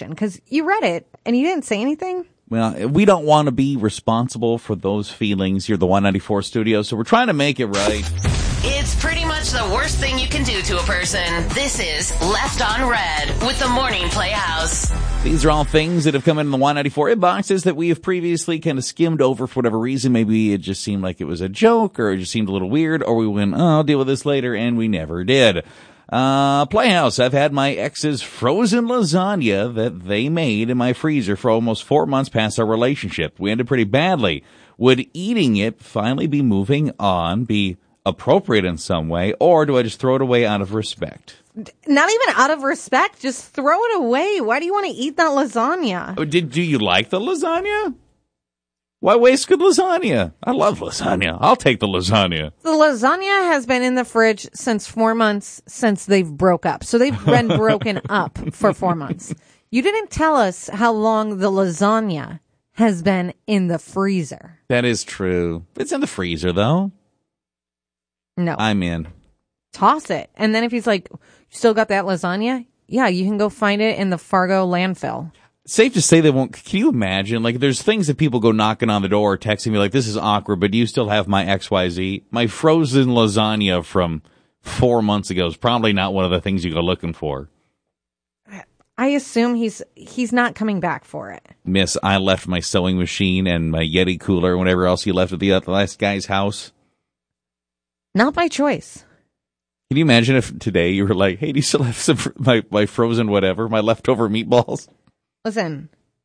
situation? Because you read it and you didn't say anything. Well, we don't want to be responsible for those feelings here at the 194 studio, so we're trying to make it right. It's pretty much the worst thing you can do to a person. This is Left on Red with the Morning Playhouse. These are all things that have come in the 194 inboxes that we have previously kind of skimmed over for whatever reason. Maybe it just seemed like it was a joke, or it just seemed a little weird, or we went, oh, I'll deal with this later, and we never did. Playhouse, I've had my ex's frozen lasagna that they made in my freezer for almost 4 months past our relationship. We ended pretty badly. Would eating it finally be moving on, be appropriate in some way, or do I just throw it away out of respect? Not even out of respect, just throw it away. Why do you want to eat that lasagna? Do you like the lasagna? Why waste good lasagna? I love lasagna. I'll take the lasagna. The lasagna has been in the fridge since 4 months since they've broke up. So they've been broken up for 4 months. You didn't tell us how long the lasagna has been in the freezer. That is true. It's in the freezer, though. No. I'm in. Toss it. And then if he's like, you still got that lasagna? Yeah, you can go find it in the Fargo landfill. Safe to say they won't. Can you imagine? Like, there's things that people go knocking on the door or texting me like, this is awkward, but do you still have my XYZ? My frozen lasagna from 4 months ago is probably not one of the things you go looking for. I assume he's not coming back for it. Miss, I left my sewing machine and my Yeti cooler and whatever else you left at the last guy's house. Not by choice. Can you imagine if today you were like, hey, do you still have some my frozen whatever, my leftover meatballs? Listen,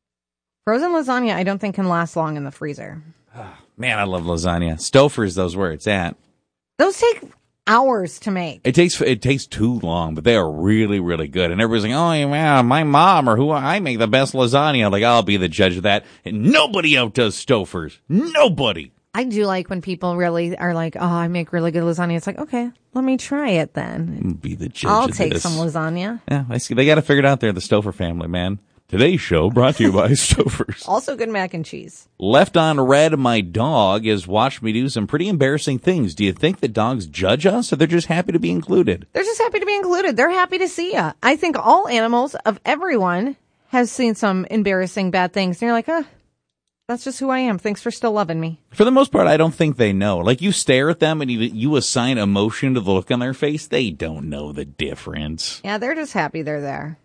frozen lasagna I don't think can last long in the freezer. Man, I love lasagna. Stouffer's, those where it's at. Those take hours to make. It takes too long, but they are really, really good. And everybody's like, oh, yeah, my mom or I make the best lasagna. Like, I'll be the judge of that. And nobody outdoes Stouffer's. Nobody. I do like when people really are like, oh, I make really good lasagna. It's like, okay, let me try it then. Be the judge I'll of take this. some lasagna. Yeah, I see. They got to figure it out there, the Stouffer family, man. Today's show brought to you by Stouffer's. Also good mac and cheese. Left on red, my dog has watched me do some pretty embarrassing things. Do you think that dogs judge us, or they're just happy to be included? They're just happy to be included. They're happy to see you. I think all animals of everyone has seen some embarrassing bad things. And you're like, that's just who I am. Thanks for still loving me. For the most part, I don't think they know. Like, you stare at them and you assign emotion to the look on their face. They don't know the difference. Yeah, they're just happy they're there.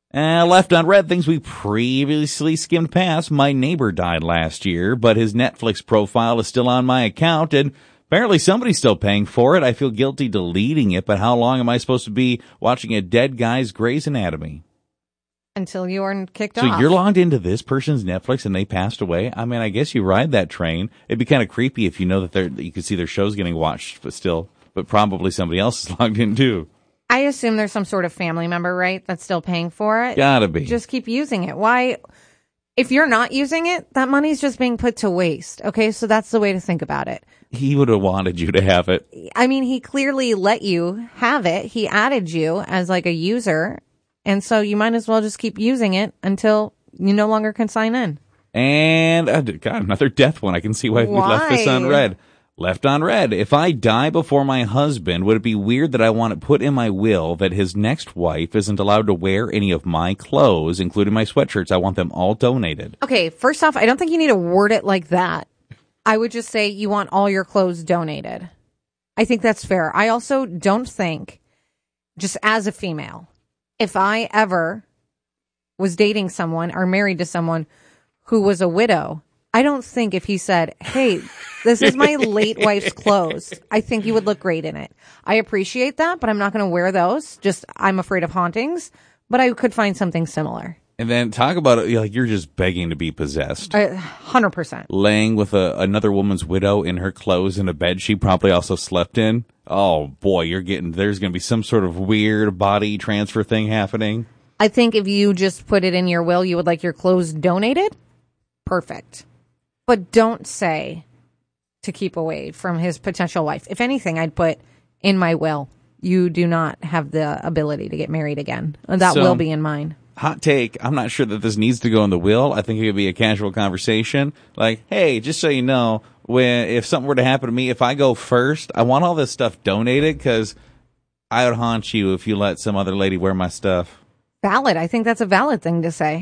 Left on red, things we previously skimmed past. My neighbor died last year, but his Netflix profile is still on my account, and apparently somebody's still paying for it. I feel guilty deleting it, but how long am I supposed to be watching a dead guy's Grey's Anatomy? Until you are kicked off. So you're logged into this person's Netflix and they passed away? I mean, I guess you ride that train. It'd be kind of creepy if you know that you can see their shows getting watched, but probably somebody else is logged in too. I assume there's some sort of family member, right, that's still paying for it. Gotta be. Just keep using it. Why? If you're not using it, that money's just being put to waste. Okay, so that's the way to think about it. He would have wanted you to have it. I mean, he clearly let you have it. He added you as like a user. And so you might as well just keep using it until you no longer can sign in. And, God, another death one. I can see why we left this on red. Left on red. If I die before my husband, would it be weird that I want to put in my will that his next wife isn't allowed to wear any of my clothes, including my sweatshirts? I want them all donated. Okay, first off, I don't think you need to word it like that. I would just say you want all your clothes donated. I think that's fair. I also don't think, just as a female, if I ever was dating someone or married to someone who was a widow, I don't think if he said, hey, this is my late wife's clothes, I think you would look great in it. I appreciate that, but I'm not going to wear those. Just, I'm afraid of hauntings, but I could find something similar. And then talk about it like you're just begging to be possessed. 100%. Laying with another woman's widow in her clothes in a bed she probably also slept in. Oh, boy, there's going to be some sort of weird body transfer thing happening. I think if you just put it in your will, you would like your clothes donated. Perfect. But don't say to keep away from his potential wife. If anything, I'd put in my will, you do not have the ability to get married again. That will be in mine. Hot take, I'm not sure that this needs to go in the will. I think it could be a casual conversation. Like, hey, just so you know, if something were to happen to me, if I go first, I want all this stuff donated because I would haunt you if you let some other lady wear my stuff. Valid. I think that's a valid thing to say.